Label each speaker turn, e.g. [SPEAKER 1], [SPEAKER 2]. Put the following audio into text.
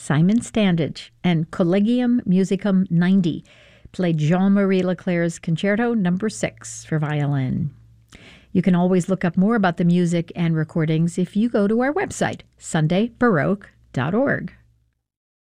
[SPEAKER 1] Simon Standage, and Collegium Musicum 90 played Jean-Marie Leclerc's Concerto No. 6 for violin. You can always look up more about the music and recordings if you go to our website, sundaybaroque.org.